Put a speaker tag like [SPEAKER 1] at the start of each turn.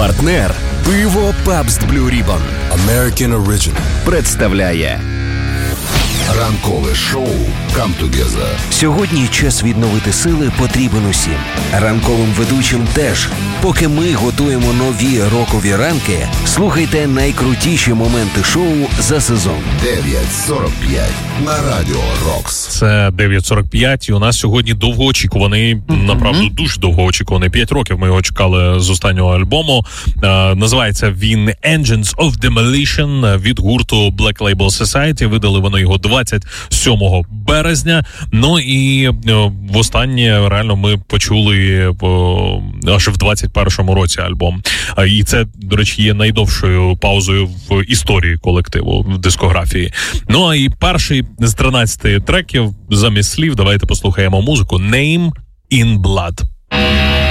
[SPEAKER 1] Партнер пиво Pabst Blue Ribbon
[SPEAKER 2] American Original
[SPEAKER 1] представляє
[SPEAKER 2] ранкове шоу Come Together.
[SPEAKER 1] Сьогодні час відновити сили потрібен усім. Ранковим ведучим теж. Поки ми готуємо нові рокові ранки, слухайте найкрутіші моменти шоу за сезон.
[SPEAKER 2] 9:45 на Радіо Рокс.
[SPEAKER 3] Це 9:45, і у нас сьогодні довгоочікуваний, направду дуже довгоочікуваний. 5 років ми його чекали з останнього альбому. Називається він Engines of Demolition від гурту Black Label Society. Видали вони його 27 березня. Ну і востаннє реально ми почули аж в 21-му році альбом. І це, до речі, є найдовшою паузою в історії колективу, в дискографії. Ну а і перший з 13 треків замість слів, давайте послухаємо музику Name in Blood.